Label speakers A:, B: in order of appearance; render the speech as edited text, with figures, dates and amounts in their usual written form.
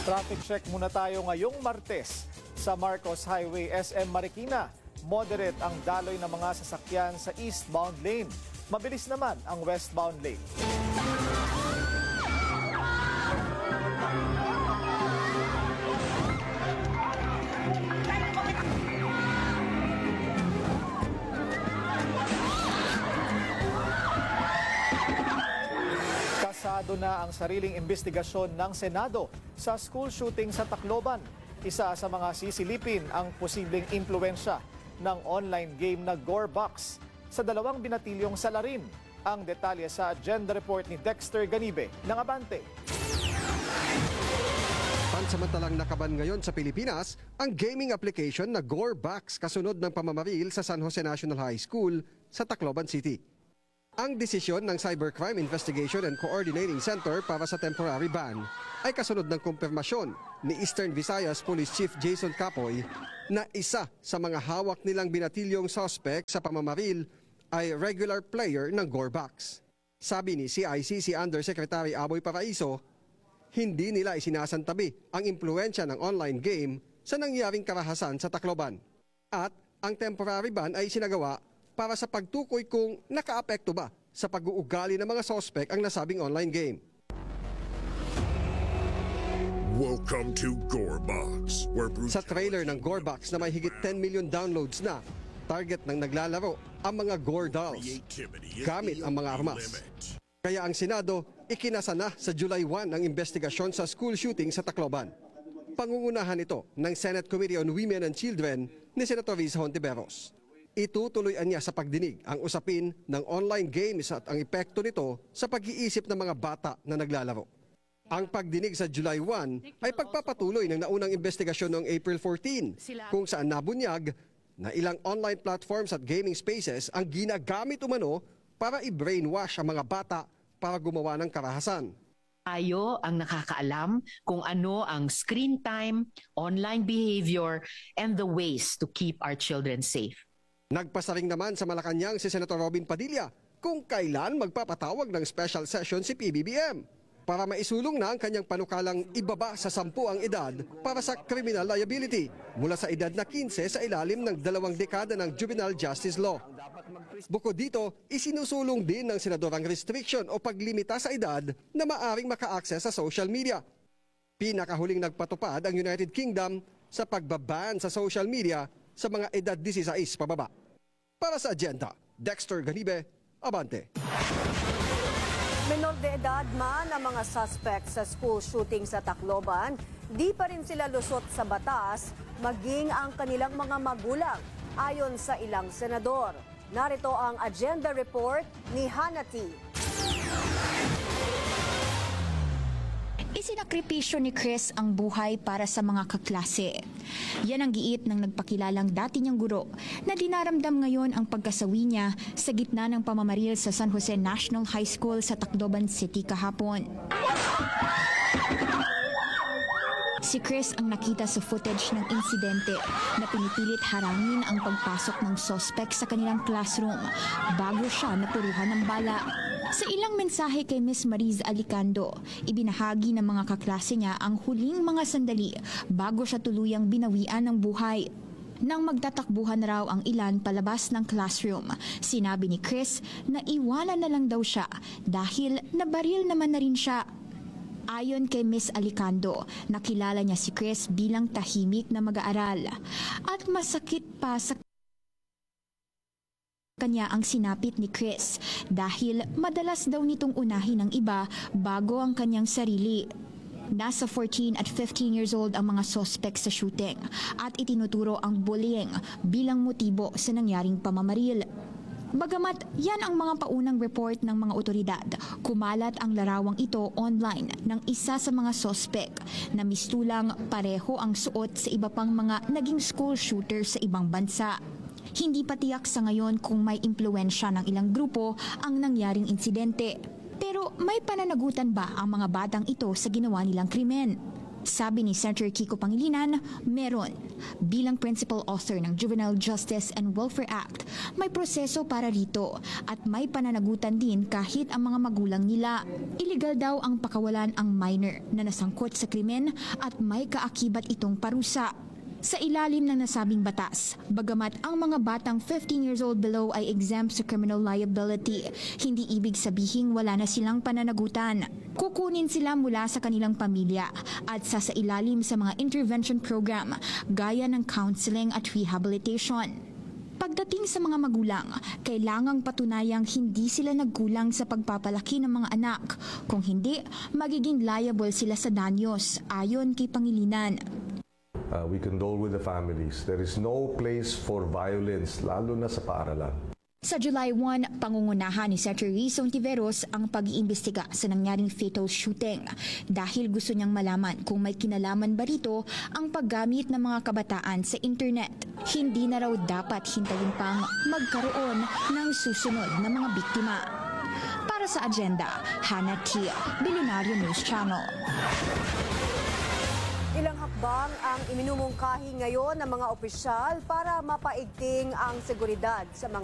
A: Traffic check muna tayo ngayong Martes sa Marcos Highway, SM Marikina. Moderate ang daloy ng mga sasakyan sa eastbound lane. Mabilis naman ang westbound lane. Kasado na ang sariling investigasyon ng Senado sa school shooting sa Tacloban. Isa sa mga sisilipin ang posibleng impluwensya ng online game na Gorebox sa dalawang binatilyong salarin. Ang detalye sa agenda report ni Dexter Ganibe ng Abante.
B: Pansamantalang nakaban ngayon sa Pilipinas ang gaming application na Gorebox kasunod ng pamamaril sa San Jose National High School sa Tacloban City. Ang desisyon ng Cybercrime Investigation and Coordinating Center para sa temporary ban ay kasunod ng kumpirmasyon ni Eastern Visayas Police Chief Jason Capoy na isa sa mga hawak nilang binatilyong suspect sa pamamaril ay regular player ng Gorebox. Sabi ni CICC Undersecretary Aboy Paraiso, hindi nila isinasantabi ang impluensya ng online game sa nangyaring karahasan sa Tacloban. At ang temporary ban ay sinagawa para sa pagtukoy kung nakaapekto ba sa pag-uugali ng mga sospek ang nasabing online game.
C: Welcome to Gorebox, where
B: Sa trailer ng Gorebox na may higit 10 million downloads na, target ng naglalaro ang mga Gore dolls gamit ang mga armas. Kaya ang Senado ikinasa na sa July 1 ang investigasyon sa school shooting sa Tacloban. Pangungunahan ito ng Senate Committee on Women and Children ni Senator Risa Hontiveros. Itutuloyan niya sa pagdinig ang usapin ng online games at ang epekto nito sa pag-iisip ng mga bata na naglalaro. Ang pagdinig sa July 1 ay pagpapatuloy ng naunang investigasyon noong April 14 kung saan nabunyag na ilang online platforms at gaming spaces ang ginagamit umano para i-brainwash ang mga bata para gumawa ng karahasan.
D: Tayo ang nakakaalam kung ano ang screen time, online behavior, and the ways to keep our children safe.
B: Nagpasaring naman sa Malacanang si Senator Robin Padilla kung kailan magpapatawag ng special session si PBBM para maisulong na ang kanyang panukalang ibaba sa 10 ang edad para sa criminal liability mula sa edad na 15 sa ilalim ng 2 dekada ng juvenile justice law. Bukod dito, isinusulong din ng senador ang restriction o paglimita sa edad na maaring maka-access sa social media. Pinakahuling nagpatupad ang United Kingdom sa pagbaban sa social media sa mga edad 16 pababa. Para sa agenda, Dexter Ganibe, Abante.
E: Menor de edad man ang mga suspect sa school shooting sa Tacloban, di pa rin sila lusot sa batas, maging ang kanilang mga magulang, ayon sa ilang senador. Narito ang agenda report ni Hanati.
F: Isinakripisyo ni Chris ang buhay para sa mga kaklase. Yan ang giit ng nagpakilalang dati niyang guro na dinaramdam ngayon ang pagkasawi niya sa gitna ng pamamaril sa San Jose National High School sa Tacloban City kahapon. Si Chris ang nakita sa footage ng insidente na pinipilit harangin ang pagpasok ng suspect sa kanilang classroom bago siya napuruhan ng bala. Sa ilang mensahe kay Miss Mariz Alicando, ibinahagi ng mga kaklase niya ang huling mga sandali bago siya tuluyang binawian ng buhay. Nang magtatakbuhan raw ang ilan palabas ng classroom, sinabi ni Chris na iwanan na lang daw siya dahil nabaril naman na rin siya. Ayon kay Miss Alicando, nakilala niya si Chris bilang tahimik na mag-aaral at masakit pa sa kanya ang sinapit ni Chris dahil madalas daw nitong unahin ng iba bago ang kanyang sarili. Nasa 14 at 15 years old ang mga suspect sa shooting at itinuturo ang bullying bilang motibo sa nangyaring pamamaril. Bagamat yan ang mga paunang report ng mga otoridad, kumalat ang larawang ito online ng isa sa mga suspect na mistulang pareho ang suot sa iba pang mga naging school shooter sa ibang bansa. Hindi pa tiyak sa ngayon kung may impluwensya ng ilang grupo ang nangyaring insidente. Pero may pananagutan ba ang mga batang ito sa ginawa nilang krimen? Sabi ni Senator Kiko Pangilinan, meron. Bilang principal author ng Juvenile Justice and Welfare Act, may proseso para rito at may pananagutan din kahit ang mga magulang nila. Illegal daw ang pakawalan ang minor na nasangkot sa krimen at may kaakibat itong parusa. Sa ilalim ng nasabing batas, bagamat ang mga batang 15 years old below ay exempt sa criminal liability, hindi ibig sabihing wala na silang pananagutan. Kukunin sila mula sa kanilang pamilya at sa ilalim sa mga intervention program gaya ng counseling at rehabilitation. Pagdating sa mga magulang, kailangang patunayang hindi sila nagkulang sa pagpapalaki ng mga anak. Kung hindi, magiging liable sila sa danyos, ayon kay Pangilinan.
G: We condole with the families. There is no place for violence, lalo na sa paaralan.
F: Sa July 1, pangungunahan ni Senator Risa Ontiveros ang pag-iimbestiga sa nangyaring fatal shooting dahil gusto niyang malaman kung may kinalaman ba rito ang paggamit ng mga kabataan sa internet. Hindi na raw dapat hintayin pang magkaroon ng susunod na mga biktima. Para sa agenda, Hannah Tia, Billionaire News Channel.
E: Ilang hakbang ang iminumungkahi ngayon ng mga opisyal para mapaigting ang seguridad sa mga